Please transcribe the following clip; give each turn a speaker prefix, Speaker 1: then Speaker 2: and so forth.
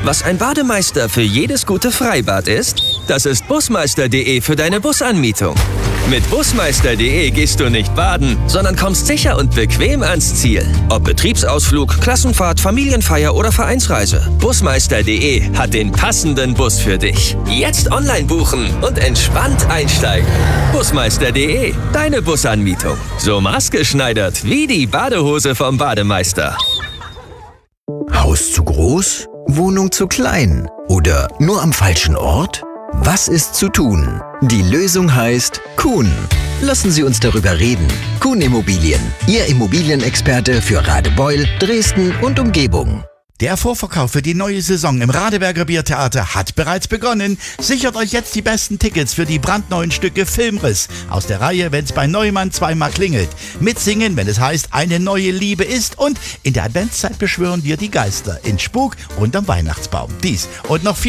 Speaker 1: Was ein Bademeister für jedes gute Freibad ist, das ist Busmeister.de für deine Busanmietung. Mit Busmeister.de gehst du nicht baden, sondern kommst sicher und bequem ans Ziel. Ob Betriebsausflug, Klassenfahrt, Familienfeier oder Vereinsreise. Busmeister.de hat den passenden Bus für dich. Jetzt online buchen und entspannt einsteigen. Busmeister.de, deine Busanmietung. So maßgeschneidert wie die Badehose vom Bademeister.
Speaker 2: Haus zu groß? Wohnung zu klein? Oder nur am falschen Ort? Was ist zu tun? Die Lösung heißt Kuhn. Lassen Sie uns darüber reden. Kuhn Immobilien, Ihr Immobilienexperte für Radebeul, Dresden und Umgebung.
Speaker 3: Der Vorverkauf für die neue Saison im Radeberger Biertheater hat bereits begonnen. Sichert euch jetzt die besten Tickets für die brandneuen Stücke Filmriss aus der Reihe Wenn's bei Neumann zweimal klingelt. Mitsingen, wenn es heißt, eine neue Liebe ist, und in der Adventszeit beschwören wir die Geister in Spuk unterm Weihnachtsbaum. Dies und noch viel